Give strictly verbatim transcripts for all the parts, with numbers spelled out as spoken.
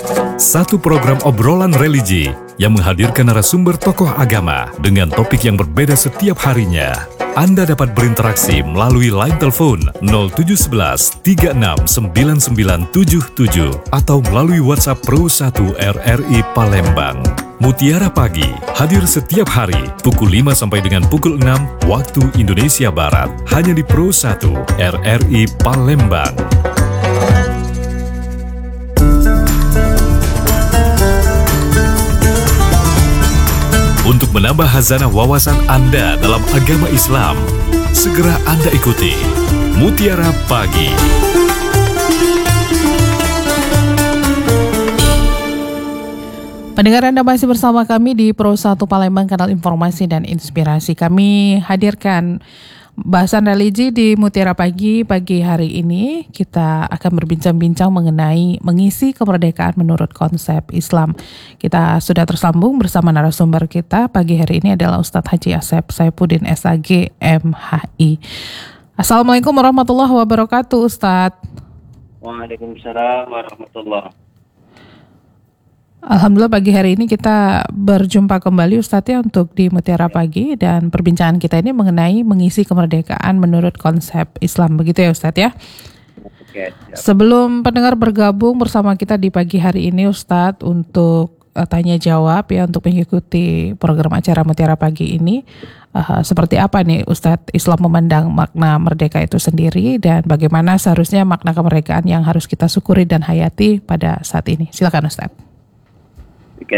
Satu program obrolan religi yang menghadirkan narasumber tokoh agama dengan topik yang berbeda setiap harinya. Anda dapat berinteraksi melalui line telepon nol tujuh satu satu tiga enam sembilan sembilan tujuh tujuh atau melalui WhatsApp Pro satu R R I Palembang. Mutiara Pagi hadir setiap hari pukul lima sampai dengan pukul enam waktu Indonesia Barat hanya di Pro satu R R I Palembang. Untuk menambah khazanah wawasan Anda dalam agama Islam, segera Anda ikuti Mutiara Pagi. Pendengar, Anda masih bersama kami di Pro satu Palembang, kanal informasi dan inspirasi. Kami hadirkan bahasan religi di Mutiara Pagi. Pagi hari ini kita akan berbincang-bincang mengenai mengisi kemerdekaan menurut konsep Islam. Kita sudah tersambung bersama narasumber kita pagi hari ini adalah Ustadz Haji Asep Saifuddin S A G M H I. Assalamualaikum warahmatullahi wabarakatuh, Ustadz. Waalaikumsalam warahmatullahi wabarakatuh. Alhamdulillah pagi hari ini kita berjumpa kembali Ustadz ya untuk di Mutiara Pagi, dan perbincangan kita ini mengenai mengisi kemerdekaan menurut konsep Islam, begitu ya Ustadz ya? Oke, siap. Sebelum pendengar bergabung bersama kita di pagi hari ini Ustadz untuk uh, tanya jawab ya, untuk mengikuti program acara Mutiara Pagi ini, uh, seperti apa nih Ustadz Islam memandang makna merdeka itu sendiri, dan bagaimana seharusnya makna kemerdekaan yang harus kita syukuri dan hayati pada saat ini? Silakan Ustadz. Oke.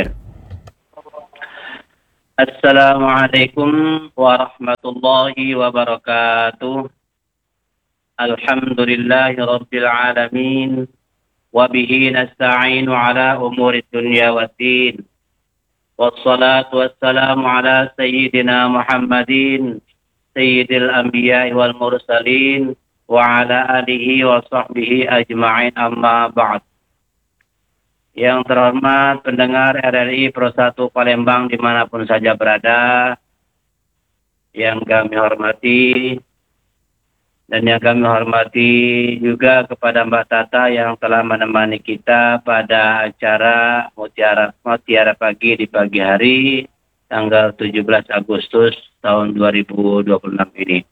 Assalamualaikum warahmatullahi wabarakatuh. Alhamdulillahi rabbil alamin. Wabihi nasta'inu ala umuri dunya waddin. Wassalatu wassalamu ala sayyidina Muhammadin sayyidil anbiya'i wal mursalin wa ala alihi wa sahbihi ajma'in, amma ba'd. Yang terhormat pendengar R R I Pro satu Palembang dimanapun saja berada, yang kami hormati, dan yang kami hormati juga kepada Mbak Tata yang telah menemani kita pada acara Mutiara, Mutiara Pagi di pagi hari tanggal tujuh belas Agustus tahun dua ribu dua puluh enam ini.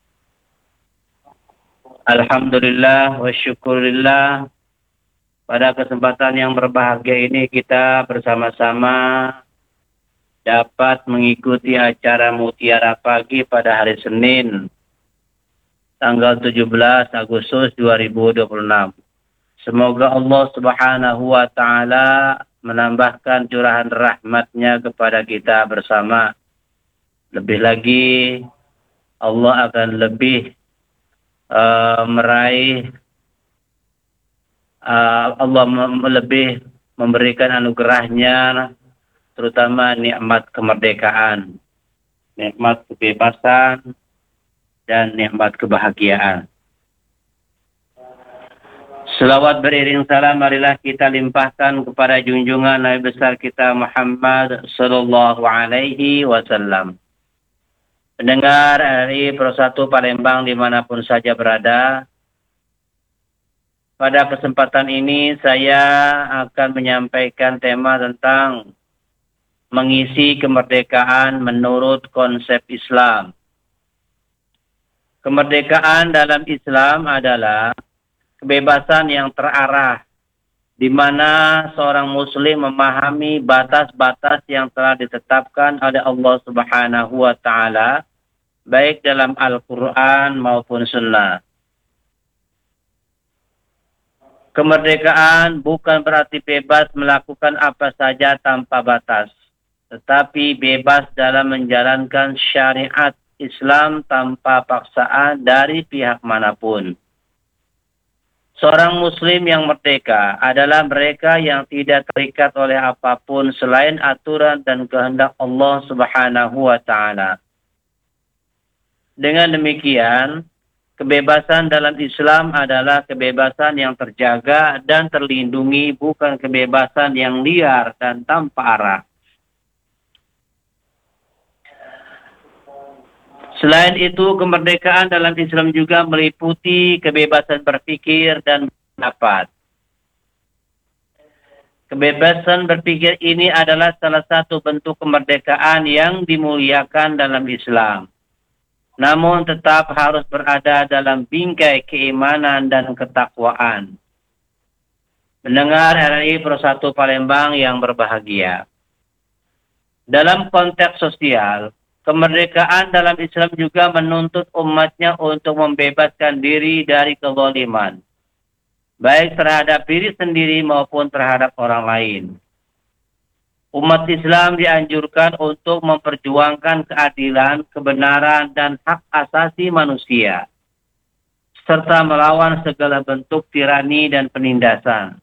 Alhamdulillah wa syukurillah. Pada kesempatan yang berbahagia ini kita bersama-sama dapat mengikuti acara Mutiara Pagi pada hari Senin tanggal tujuh belas Agustus dua ribu dua puluh enam. Semoga Allah Subhanahu wa Ta'ala menambahkan curahan rahmatnya kepada kita bersama. Lebih lagi Allah akan lebih uh, meraih Uh, Allah mem- lebih memberikan anugerahnya, terutama nikmat kemerdekaan, nikmat kebebasan, dan nikmat kebahagiaan. Selawat beriring salam marilah kita limpahkan kepada junjungan Nabi besar kita Muhammad sallallahu alaihi wasallam. Pendengar R R I Pro satu Palembang dimanapun saja berada, pada kesempatan ini saya akan menyampaikan tema tentang mengisi kemerdekaan menurut konsep Islam. Kemerdekaan dalam Islam adalah kebebasan yang terarah, di mana seorang muslim memahami batas-batas yang telah ditetapkan oleh Allah Subhanahu wa Ta'ala, baik dalam Al-Quran maupun Sunnah. Kemerdekaan bukan berarti bebas melakukan apa saja tanpa batas, tetapi bebas dalam menjalankan syariat Islam tanpa paksaan dari pihak manapun. Seorang muslim yang merdeka adalah mereka yang tidak terikat oleh apapun selain aturan dan kehendak Allah Subhanahu wa Ta'ala. Dengan demikian, kebebasan dalam Islam adalah kebebasan yang terjaga dan terlindungi, bukan kebebasan yang liar dan tanpa arah. Selain itu, kemerdekaan dalam Islam juga meliputi kebebasan berpikir dan pendapat. Kebebasan berpikir ini adalah salah satu bentuk kemerdekaan yang dimuliakan dalam Islam. Namun tetap harus berada dalam bingkai keimanan dan ketakwaan. Mendengar R R I Pro satu Palembang yang berbahagia. Dalam konteks sosial, kemerdekaan dalam Islam juga menuntut umatnya untuk membebaskan diri dari kezaliman, baik terhadap diri sendiri maupun terhadap orang lain. Umat Islam dianjurkan untuk memperjuangkan keadilan, kebenaran, dan hak asasi manusia, serta melawan segala bentuk tirani dan penindasan.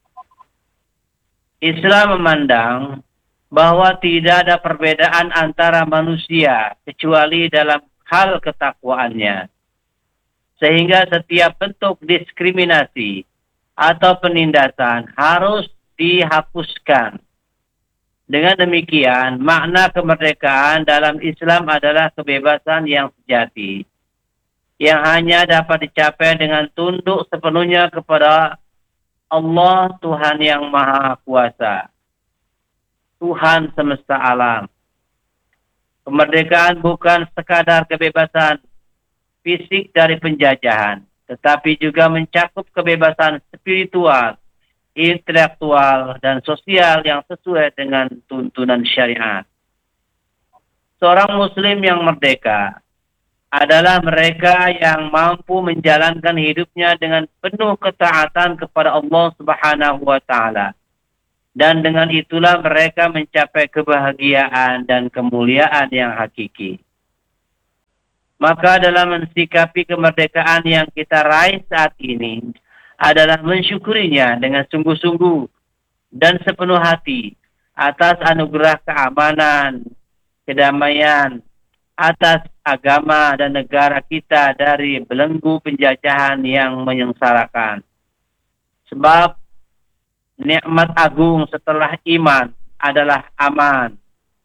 Islam memandang bahwa tidak ada perbedaan antara manusia kecuali dalam hal ketakwaannya, sehingga setiap bentuk diskriminasi atau penindasan harus dihapuskan. Dengan demikian, makna kemerdekaan dalam Islam adalah kebebasan yang sejati, yang hanya dapat dicapai dengan tunduk sepenuhnya kepada Allah, Tuhan yang Maha Kuasa, Tuhan semesta alam. Kemerdekaan bukan sekadar kebebasan fisik dari penjajahan, tetapi juga mencakup kebebasan spiritual, intelektual, dan sosial yang sesuai dengan tuntunan syariat. Seorang muslim yang merdeka adalah mereka yang mampu menjalankan hidupnya dengan penuh ketaatan kepada Allah Subhanahu wa taala. Dan dengan itulah mereka mencapai kebahagiaan dan kemuliaan yang hakiki. Maka dalam mensikapi kemerdekaan yang kita raih saat ini adalah mensyukurinya dengan sungguh-sungguh dan sepenuh hati atas anugerah keamanan, kedamaian, atas agama dan negara kita dari belenggu penjajahan yang menyengsarakan. Sebab nikmat agung setelah iman adalah aman.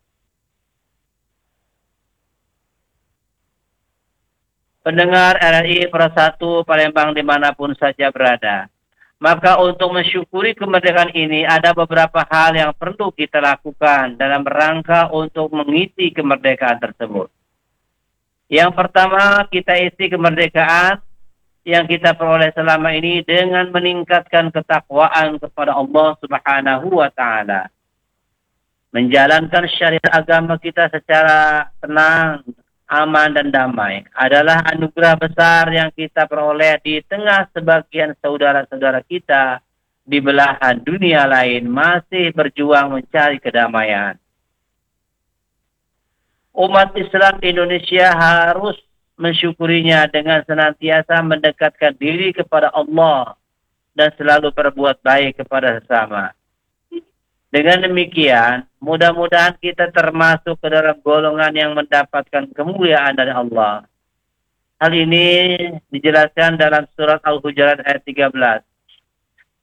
Pendengar R R I Pro satu Palembang dimanapun saja berada. Maka untuk mensyukuri kemerdekaan ini ada beberapa hal yang perlu kita lakukan dalam rangka untuk mengisi kemerdekaan tersebut. Yang pertama, kita isi kemerdekaan yang kita peroleh selama ini dengan meningkatkan ketakwaan kepada Allah Subhanahu wa taala. Menjalankan syariat agama kita secara tenang, aman dan damai adalah anugerah besar yang kita peroleh di tengah sebagian saudara-saudara kita di belahan dunia lain masih berjuang mencari kedamaian. Umat Islam Indonesia harus mensyukurinya dengan senantiasa mendekatkan diri kepada Allah dan selalu berbuat baik kepada sesama. Dengan demikian, mudah-mudahan kita termasuk ke dalam golongan yang mendapatkan kemuliaan dari Allah. Hal ini dijelaskan dalam surat Al-Hujurat ayat tiga belas.